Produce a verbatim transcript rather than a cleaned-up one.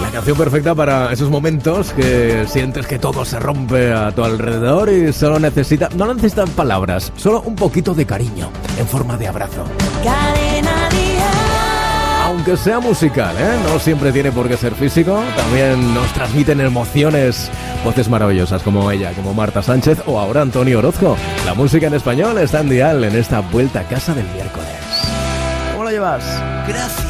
La canción perfecta para esos momentos que sientes que todo se rompe a tu alrededor y solo necesita, no necesitan palabras, solo un poquito de cariño en forma de abrazo. Cadena Dial. Aunque sea musical, ¿eh? No siempre tiene por qué ser físico, también nos transmiten emociones, voces maravillosas como ella, como Marta Sánchez o ahora Antonio Orozco. La música en español está en Dial en esta vuelta a casa del miércoles. ¿Cómo lo llevas? Gracias.